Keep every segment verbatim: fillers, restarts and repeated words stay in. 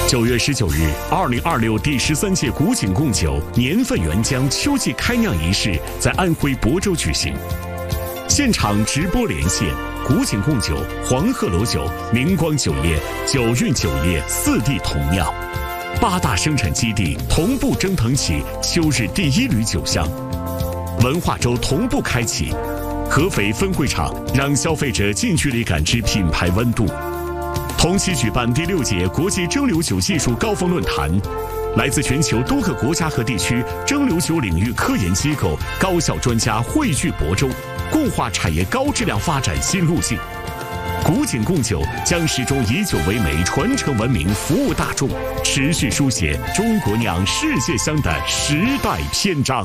九月十九日，二零二六第十三届古井贡酒年份原浆秋季开酿仪式在安徽亳州举行，现场直播连线古井贡酒、黄鹤楼酒、明光酒业、九运酒业四地同酿，八大生产基地同步蒸腾起秋日第一缕酒香，文化周同步开启，合肥分会场让消费者近距离感知品牌温度。同期举办第六届国际蒸馏酒技术高峰论坛，来自全球多个国家和地区蒸馏酒领域科研机构、高校专家汇聚亳州，共话产业高质量发展新路径。古井贡酒将始终以酒为媒，传承文明，服务大众，持续书写中国酿世界香的时代篇章。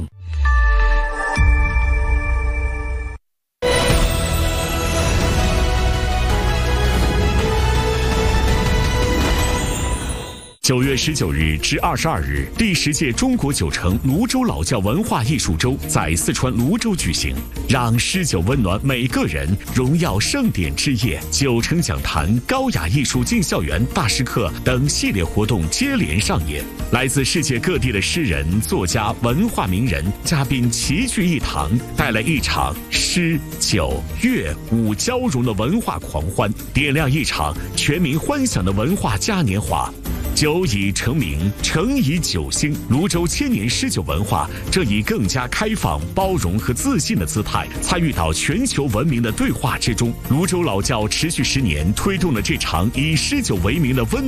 九月十九日至二十二日，第十届中国酒城泸州老窖文化艺术周在四川泸州举行，让诗酒温暖每个人，荣耀盛典之夜、酒城讲坛、高雅艺术进校园、大师课等系列活动接连上演。来自世界各地的诗人、作家、文化名人、嘉宾齐聚一堂，带来一场诗、酒、乐、舞交融的文化狂欢，点亮一场全民欢享的文化嘉年华。酒已成名，城以酒兴。泸州千年诗酒文化正以更加开放、包容和自信的姿态，参与到全球文明的对话之中。泸州老窖持续十年，推动了这场以诗酒为名的温